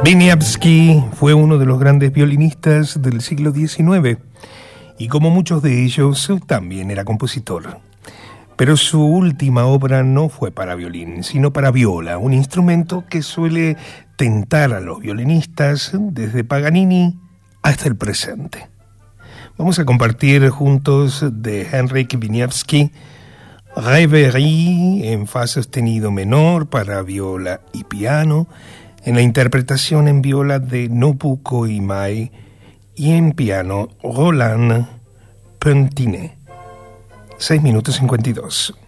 Wieniawski fue uno de los grandes violinistas del siglo XIX y como muchos de ellos también era compositor. Pero su última obra no fue para violín, sino para viola, un instrumento que suele tentar a los violinistas desde Paganini hasta el presente. Vamos a compartir juntos de Henryk Wieniawski Rêverie en fa sostenido menor para viola y piano, en la interpretación en viola de Nobuko Imai y en piano Roland Pentine. 6 minutos 52.